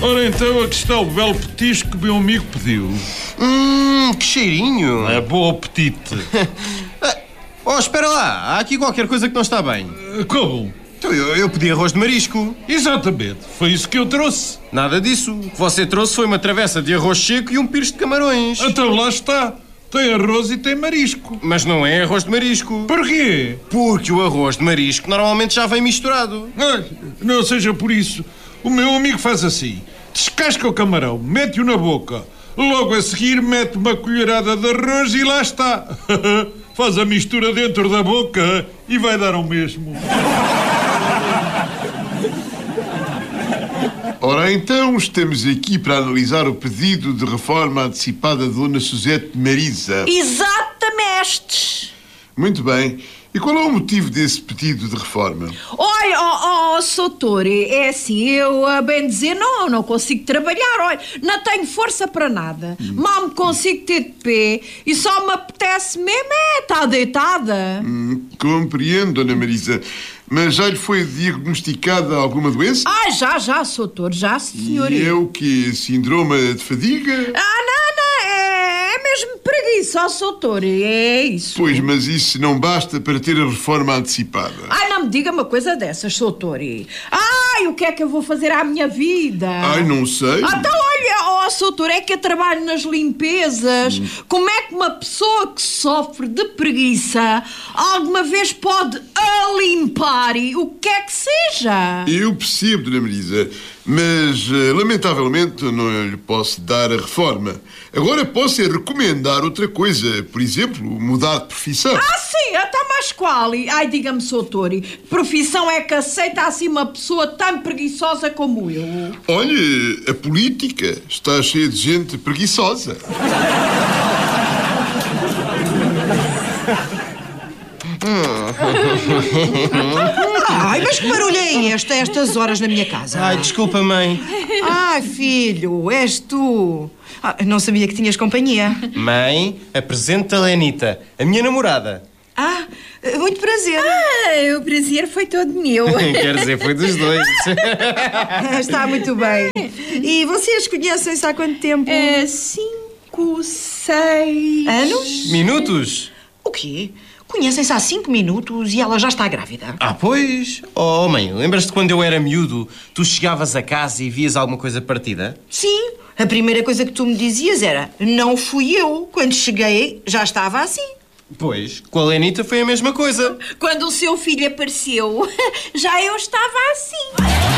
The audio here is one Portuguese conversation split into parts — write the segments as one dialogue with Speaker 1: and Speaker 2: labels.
Speaker 1: Ora então, aqui está o belo petisco que meu amigo pediu.
Speaker 2: Que cheirinho.
Speaker 1: É bom apetite.
Speaker 2: Oh, espera lá, há aqui qualquer coisa que não está bem.
Speaker 1: Como?
Speaker 2: Então, eu pedi arroz de marisco.
Speaker 1: Exatamente, foi isso que eu trouxe.
Speaker 2: Nada disso. O que você trouxe foi uma travessa de arroz seco e um pires de camarões.
Speaker 1: Então lá está. Tem arroz e tem marisco.
Speaker 2: Mas não é arroz de marisco.
Speaker 1: Porquê?
Speaker 2: Porque o arroz de marisco normalmente já vem misturado.
Speaker 1: Ai, não seja por isso. O meu amigo faz assim. Descasca o camarão, mete-o na boca. Logo a seguir mete uma colherada de arroz e lá está. Faz a mistura dentro da boca e vai dar ao mesmo.
Speaker 3: Ora, então, estamos aqui para analisar o pedido de reforma antecipada da Dona Suzete de Marisa.
Speaker 4: Exatamente.
Speaker 3: Muito bem. E qual é o motivo desse pedido de reforma?
Speaker 4: Olha, Soutor, é assim, eu, a bem dizer, não consigo trabalhar, olha, não tenho força para nada. Mal me consigo ter de pé e só me apetece mesmo estar deitada.
Speaker 3: Compreendo, Dona Marisa. Mas já lhe foi diagnosticada alguma doença?
Speaker 4: Já, Soutor, já, senhor.
Speaker 3: E é o quê? Síndrome de fadiga?
Speaker 4: Não, é mesmo preguiça, Soutor, é isso.
Speaker 3: Pois, mas isso não basta para ter a reforma antecipada.
Speaker 4: Não me diga uma coisa dessas, Soutor. O que é que eu vou fazer à minha vida?
Speaker 3: Não sei.
Speaker 4: Então, olha, Soutor, é que eu trabalho nas limpezas. Como é que uma pessoa que sofre de preguiça alguma vez pode limpar o que é que seja?
Speaker 3: Eu percebo, Dona Marisa, mas lamentavelmente não lhe posso dar a reforma. Agora posso recomendar outra coisa. Por exemplo, mudar de profissão.
Speaker 4: Sim, até mais qual? Diga-me, Soutor, profissão é que aceita assim uma pessoa tão preguiçosa como eu?
Speaker 3: Olha, a política está cheia de gente preguiçosa.
Speaker 5: Mas que barulho é este a estas horas na minha casa?
Speaker 2: Desculpa, mãe.
Speaker 5: Filho, és tu. Não sabia que tinhas companhia.
Speaker 2: Mãe, apresenta a Lenita, a minha namorada.
Speaker 5: Muito prazer.
Speaker 4: O prazer foi todo meu.
Speaker 2: Quer dizer, foi dos dois.
Speaker 5: Está muito bem. E vocês conhecem-se há quanto tempo?
Speaker 4: 5, 6...
Speaker 5: Anos?
Speaker 2: Minutos?
Speaker 5: O quê? Conhecem-se há 5 minutos e ela já está grávida.
Speaker 2: Pois. Oh, mãe, lembras-te quando eu era miúdo, tu chegavas a casa e vias alguma coisa partida?
Speaker 5: Sim. A primeira coisa que tu me dizias era: não fui eu. Quando cheguei, já estava assim.
Speaker 2: Pois, com a Lenita foi a mesma coisa.
Speaker 4: Quando o seu filho apareceu, já eu estava assim.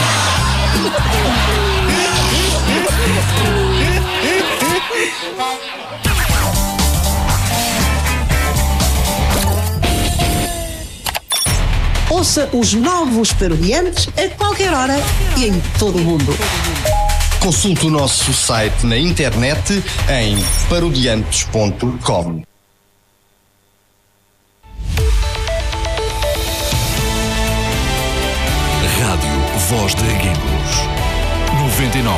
Speaker 6: Ouça os novos Parodiantes a qualquer hora e em todo o mundo.
Speaker 7: Consulte o nosso site na internet em parodiantes.com.
Speaker 8: Rádio Voz de Guelos.